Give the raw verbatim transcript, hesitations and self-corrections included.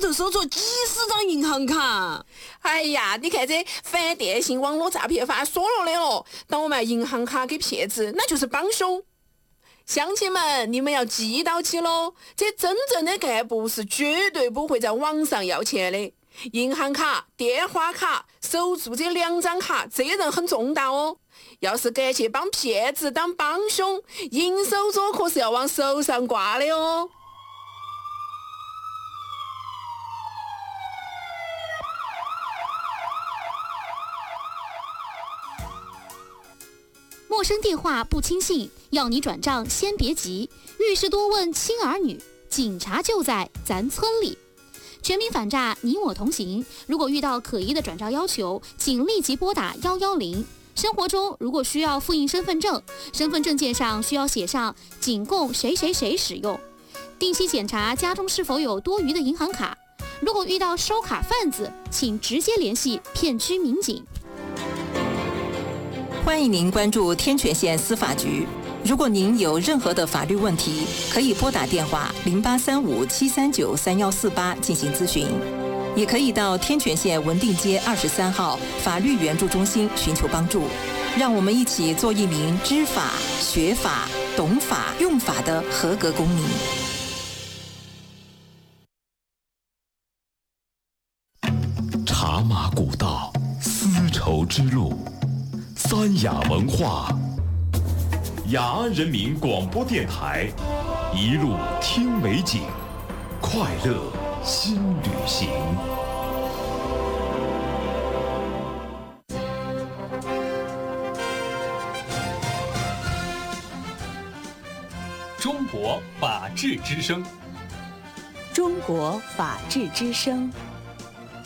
头收错几十张银行卡。 哎呀，你看这反电信网络诈骗法说了的哦，倒卖银行卡给骗子，那就是帮凶。乡亲们，你们要记到起喽，这真正的干部是绝对不会在网上要钱的。银行卡、电话卡、手住这两张卡，责任很重大哦。要是敢去帮骗子当帮凶，银手镯可是要往手上挂的哦。 陌生电话不轻信，要你转账先别急，遇事多问亲儿女，警察就在咱村里。全民反诈，你我同行。如果遇到可疑的转账要求，请立即拨打一一零。生活中如果需要复印身份证，身份证件上需要写上仅供谁谁谁使用。定期检查家中是否有多余的银行卡。如果遇到收卡贩子，请直接联系片区民警。 欢迎您关注天泉县司法局。如果您有任何的法律问题，可以拨打电话零八三五七三九三幺四八进行咨询，也可以到天泉县文定街二十三号法律援助中心寻求帮助。让我们一起做一名知法、学法、懂法、用法的合格公民。 茶马古道，丝绸之路，三雅文化，雅安人民广播电台，一路听美景，快乐新旅行。 中国法治之声， 中国法治之声。